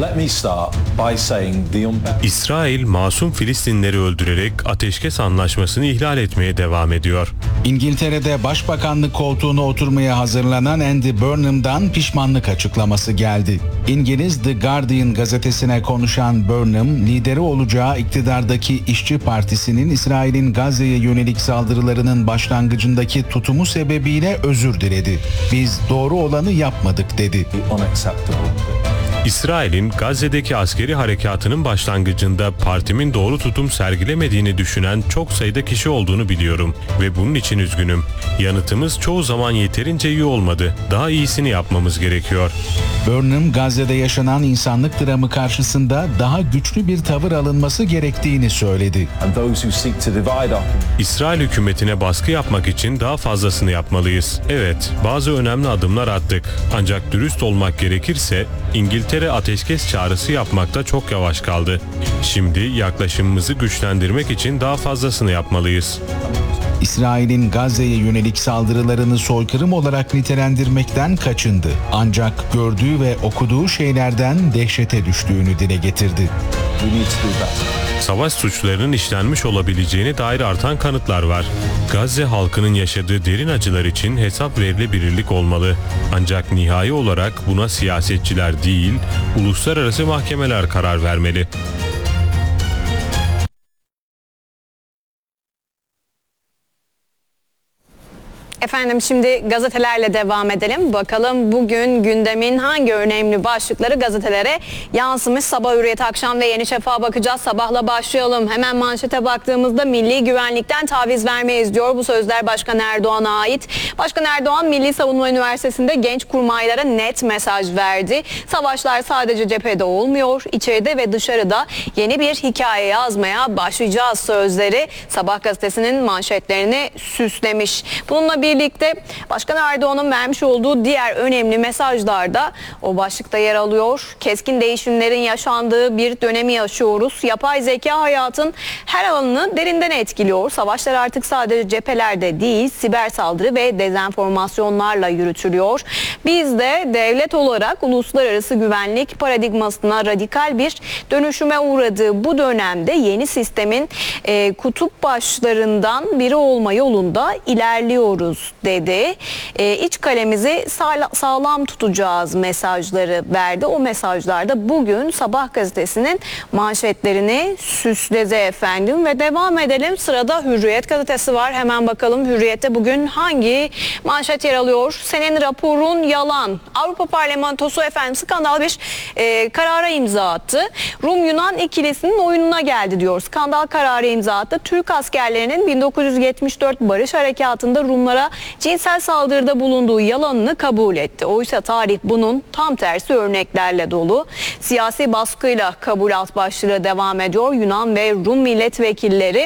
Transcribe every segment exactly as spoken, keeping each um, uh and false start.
İsrail masum Filistinleri öldürerek ateşkes anlaşmasını ihlal etmeye devam ediyor. İngiltere'de başbakanlık koltuğuna oturmaya hazırlanan Andy Burnham'dan pişmanlık açıklaması geldi. İngiliz The Guardian gazetesine konuşan Burnham, lideri olacağı iktidardaki İşçi Partisi'nin İsrail'in Gazze'ye yönelik saldırılarının başlangıcındaki tutumu sebebiyle özür diledi. Biz doğru olanı yapmadık dedi. İsrail'in Gazze'deki askeri harekatının başlangıcında partimin doğru tutum sergilemediğini düşünen çok sayıda kişi olduğunu biliyorum ve bunun için üzgünüm. Yanıtımız çoğu zaman yeterince iyi olmadı. Daha iyisini yapmamız gerekiyor. Burnham, Gazze'de yaşanan insanlık dramı karşısında daha güçlü bir tavır alınması gerektiğini söyledi. İsrail hükümetine baskı yapmak için daha fazlasını yapmalıyız. Evet, bazı önemli adımlar attık. Ancak dürüst olmak gerekirse İngiltere ateşkes çağrısı yapmakta çok yavaş kaldı. Şimdi yaklaşımımızı güçlendirmek için daha fazlasını yapmalıyız. İsrail'in Gazze'ye yönelik saldırılarını soykırım olarak nitelendirmekten kaçındı. Ancak gördüğü ve okuduğu şeylerden dehşete düştüğünü dile getirdi. Savaş suçlarının işlenmiş olabileceğine dair artan kanıtlar var. Gazze halkının yaşadığı derin acılar için hesap verilebilirlik olmalı. Ancak nihai olarak buna siyasetçiler değil, uluslararası mahkemeler karar vermeli. Efendim şimdi gazetelerle devam edelim. Bakalım bugün gündemin hangi önemli başlıkları gazetelere yansımış. Sabah, Hürriyet, Akşam ve Yeni Şafak'a bakacağız. Sabahla başlayalım. Hemen manşete baktığımızda milli güvenlikten taviz vermeyiz diyor. Bu sözler Başkan Erdoğan'a ait. Başkan Erdoğan Milli Savunma Üniversitesi'nde genç kurmaylara net mesaj verdi. Savaşlar sadece cephede olmuyor. İçeride ve dışarıda yeni bir hikaye yazmaya başlayacağız sözleri Sabah gazetesinin manşetlerini süslemiş. Bununla bir Birlikte Başkan Erdoğan'ın vermiş olduğu diğer önemli mesajlarda o başlıkta yer alıyor. Keskin değişimlerin yaşandığı bir dönemi yaşıyoruz. Yapay zeka hayatın her alanını derinden etkiliyor. Savaşlar artık sadece cephelerde değil, siber saldırı ve dezenformasyonlarla yürütülüyor. Biz de devlet olarak uluslararası güvenlik paradigmasına radikal bir dönüşüme uğradığı bu dönemde yeni sistemin e, kutup başlarından biri olma yolunda ilerliyoruz dedi. E, iç kalemizi sağlam tutacağız mesajları verdi. O mesajlarda bugün Sabah gazetesinin manşetlerini süsledi efendim ve devam edelim. Sırada Hürriyet gazetesi var. Hemen bakalım Hürriyet'te bugün hangi manşet yer alıyor? Senin raporun yalan. Avrupa Parlamentosu efendim skandal bir e, karara imza attı. Rum-Yunan ikilisinin oyununa geldi diyor. Skandal kararı imza attı. Türk askerlerinin bin dokuz yüz yetmiş dört Barış Harekatı'nda Rumlara cinsel saldırıda bulunduğu yalanını kabul etti. Oysa tarih bunun tam tersi örneklerle dolu. Siyasi baskıyla kabul alt başlığı devam ediyor. Yunan ve Rum milletvekilleri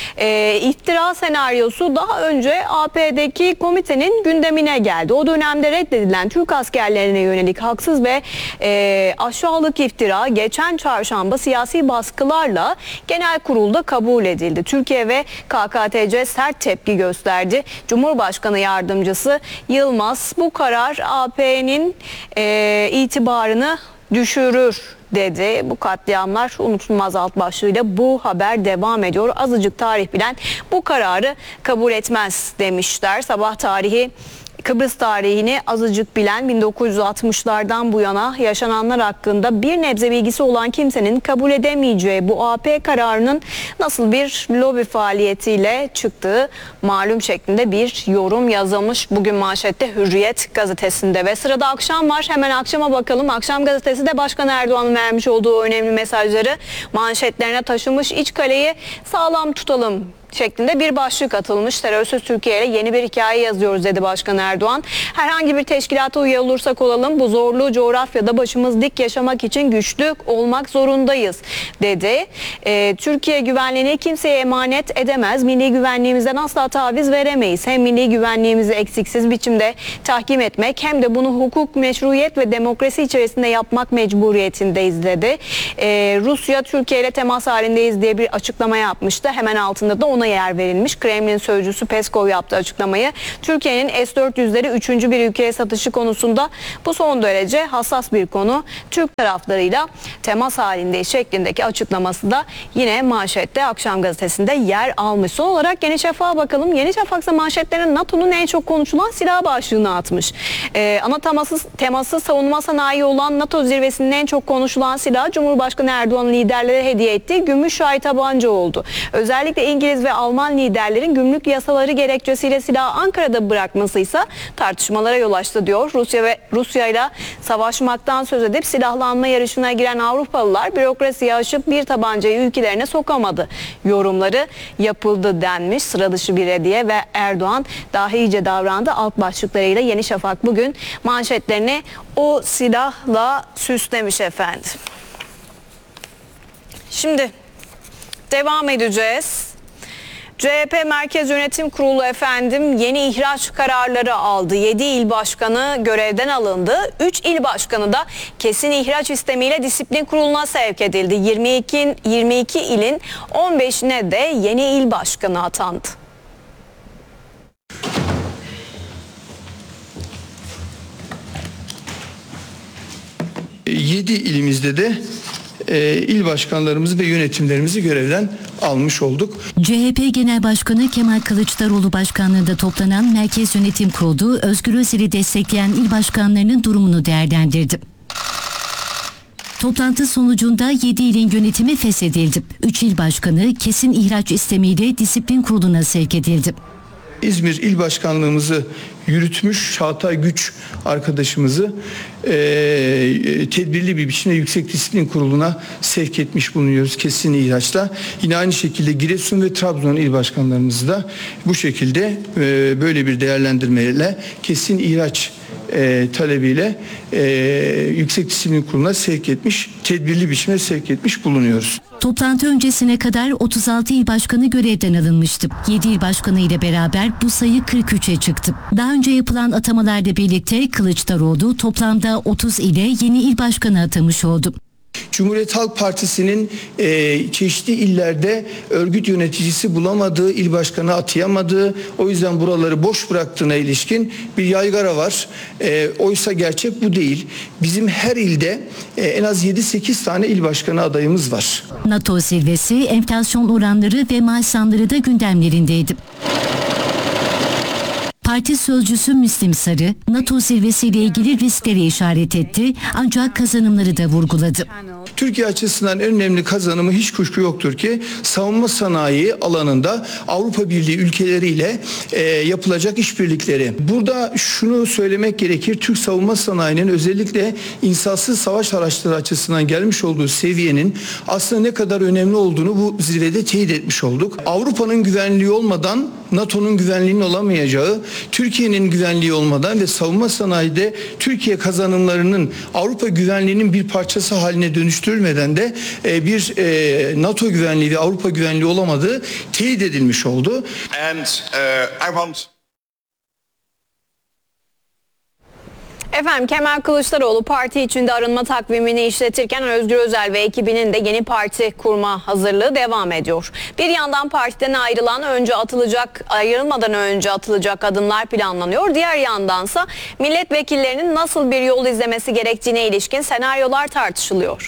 e, iftira senaryosu daha önce A P'deki komitenin gündemine geldi. O dönemde reddedilen Türk askerlerine yönelik haksız ve e, aşağılık iftira geçen çarşamba siyasi baskılarla genel kurulda kabul edildi. Türkiye ve K K T C sert tepki gösterdi. Cumhurbaşkanı Yardımcısı Yılmaz bu karar A P'nin e, itibarını düşürür dedi. Bu katliamlar unutulmaz alt başlığıyla bu haber devam ediyor. Azıcık tarih bilen bu kararı kabul etmez demişler. Sabah tarihi Kıbrıs tarihini azıcık bilen bin dokuz yüz altmışlardan bu yana yaşananlar hakkında bir nebze bilgisi olan kimsenin kabul edemeyeceği bu A P kararının nasıl bir lobi faaliyetiyle çıktığı malum şeklinde bir yorum yazılmış bugün manşette Hürriyet gazetesinde. Ve sırada Akşam var. Hemen Akşam'a bakalım. Akşam gazetesi de Başkan Erdoğan'ın vermiş olduğu önemli mesajları manşetlerine taşımış. İç kaleyi sağlam tutalım şeklinde bir başlık atılmış. Terörsüz Türkiye ile yeni bir hikaye yazıyoruz dedi Başkan Erdoğan. Herhangi bir teşkilata üye olursak olalım bu zorlu coğrafyada başımız dik yaşamak için güçlü olmak zorundayız dedi. Ee, Türkiye güvenliğini kimseye emanet edemez. Milli güvenliğimizden asla taviz veremeyiz. Hem milli güvenliğimizi eksiksiz biçimde tahkim etmek hem de bunu hukuk, meşruiyet ve demokrasi içerisinde yapmak mecburiyetindeyiz dedi. Ee, Rusya Türkiye ile temas halindeyiz diye bir açıklama yapmıştı. Hemen altında da ona buna yer verilmiş. Kremlin sözcüsü Peskov yaptığı açıklamayı Türkiye'nin S dört yüzleri üçüncü bir ülkeye satışı konusunda bu son derece hassas bir konu. Türk taraflarıyla temas halinde şeklindeki açıklaması da yine manşette Akşam Gazetesi'nde yer almış. Son olarak Yeni Şafak'a bakalım. Yeni Şafak ise manşetlerin NATO'nun en çok konuşulan silah başlığını atmış. Ee, ana teması, teması savunma sanayi olan NATO zirvesinin en çok konuşulan silahı Cumhurbaşkanı Erdoğan liderlere hediye ettiği gümüş şahi tabanca oldu. Özellikle İngiliz ve Alman liderlerin gümrük yasaları gerekçesiyle silahı Ankara'da bırakması ise tartışmalara yol açtı diyor. Rusya ve Rusya ile savaşmaktan söz edip silahlanma yarışına giren Avrupalılar bürokrasiye aşıp bir tabancayı ülkelerine sokamadı yorumları yapıldı denmiş. Sıra dışı bir hediye ve Erdoğan dahice davrandı alt başlıklarıyla Yeni Şafak bugün manşetlerini o silahla süslemiş efendim. Şimdi devam edeceğiz. C H P Merkez Yönetim Kurulu efendim yeni ihraç kararları aldı. yedi il başkanı görevden alındı. üç il başkanı da kesin ihraç istemiyle disiplin kuruluna sevk edildi. yirmi iki, yirmi iki ilin on beşine de yeni il başkanı atandı. yedi ilimizde de e, il başkanlarımızı ve yönetimlerimizi görevden almış olduk. C H P Genel Başkanı Kemal Kılıçdaroğlu başkanlığında toplanan Merkez Yönetim Kurulu Özgür Özel'i destekleyen il başkanlarının durumunu değerlendirdi. Toplantı sonucunda yedi ilin yönetimi feshedildi. üç il başkanı kesin ihraç istemiyle disiplin kuruluna sevk edildi. İzmir İl Başkanlığımızı yürütmüş Çağatay Güç arkadaşımızı e, tedbirli bir biçimde Yüksek Disiplin Kurulu'na sevk etmiş bulunuyoruz kesin ihraçla. Yine aynı şekilde Giresun ve Trabzon il başkanlarımızı da bu şekilde e, böyle bir değerlendirmeyle kesin ihraç e, talebiyle e, Yüksek Disiplin Kurulu'na sevk etmiş, tedbirli biçimde sevk etmiş bulunuyoruz. Toplantı öncesine kadar otuz altı il başkanı görevden alınmıştı. yedi il başkanı ile beraber bu sayı kırk üçe çıktı. Daha önce yapılan atamalarla birlikte Kılıçdaroğlu toplamda otuz ile yeni il başkanı atamış oldu. Cumhuriyet Halk Partisi'nin e, çeşitli illerde örgüt yöneticisi bulamadığı, il başkanı atayamadığı, o yüzden buraları boş bıraktığına ilişkin bir yaygara var. E, oysa gerçek bu değil. Bizim her ilde e, en az yedi sekiz tane il başkanı adayımız var. NATO zirvesi, enflasyon oranları ve maaş zamları da gündemlerindeydi. Parti sözcüsü Müslim Sarı, NATO zirvesiyle ilgili riskleri işaret etti ancak kazanımları da vurguladı. Türkiye açısından en önemli kazanımı hiç kuşku yoktur ki savunma sanayi alanında Avrupa Birliği ülkeleriyle e, yapılacak işbirlikleri. Burada şunu söylemek gerekir, Türk savunma sanayinin özellikle insansız savaş araçları açısından gelmiş olduğu seviyenin aslında ne kadar önemli olduğunu bu zirvede teyit etmiş olduk. Avrupa'nın güvenliği olmadan NATO'nun güvenliğinin olamayacağı, Türkiye'nin güvenliği olmadan ve savunma sanayide Türkiye kazanımlarının Avrupa güvenliğinin bir parçası haline dönüştürülmeden de bir NATO güvenliği ve Avrupa güvenliği olamadığı teyit edilmiş oldu. And uh, I want Efendim Kemal Kılıçdaroğlu parti içinde arınma takvimini işletirken Özgür Özel ve ekibinin de yeni parti kurma hazırlığı devam ediyor. Bir yandan partiden ayrılan önce atılacak, ayrılmadan önce atılacak adımlar planlanıyor. Diğer yandansa milletvekillerinin nasıl bir yol izlemesi gerektiğine ilişkin senaryolar tartışılıyor.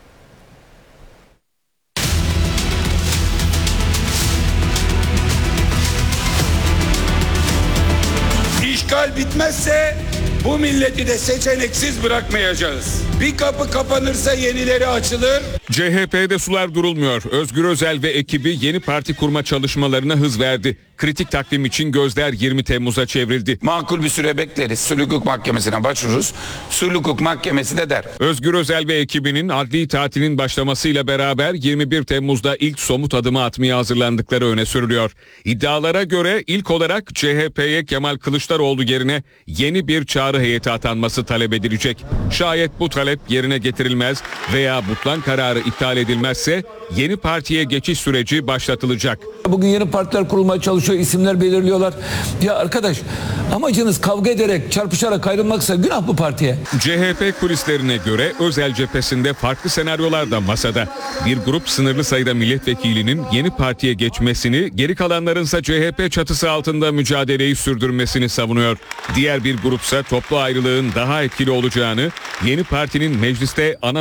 İşgal bitmezse bu milleti de seçeneksiz bırakmayacağız. Bir kapı kapanırsa yenileri açılır. C H P'de sular durulmuyor. Özgür Özel ve ekibi yeni parti kurma çalışmalarına hız verdi. Kritik takvim için gözler yirmi Temmuz'a çevrildi. Makul bir süre bekleriz. Sulh Hukuk Mahkemesi'ne başvururuz. Sulh Hukuk Mahkemesi de der. Özgür Özel ve ekibinin adli tatilin başlamasıyla beraber yirmi bir Temmuz'da ilk somut adımı atmaya hazırlandıkları öne sürülüyor. İddialara göre ilk olarak C H P'ye Kemal Kılıçdaroğlu yerine yeni bir çağrı heyeti atanması talep edilecek. Şayet bu talep yerine getirilmez veya butlan kararı iptal edilmezse yeni partiye geçiş süreci başlatılacak. Bugün yeni partiler kurulmaya çalışıyor, isimler belirliyorlar. Ya arkadaş, amacınız kavga ederek, çarpışarak ayrılmaksa günah bu partiye. C H P kulislerine göre Özel cephesinde farklı senaryolar da masada. Bir grup sınırlı sayıda milletvekilinin yeni partiye geçmesini, geri kalanlarınsa C H P çatısı altında mücadeleyi sürdürmesini savunuyor. Diğer bir grupsa toplu ayrılığın daha etkili olacağını, yeni partinin mecliste ana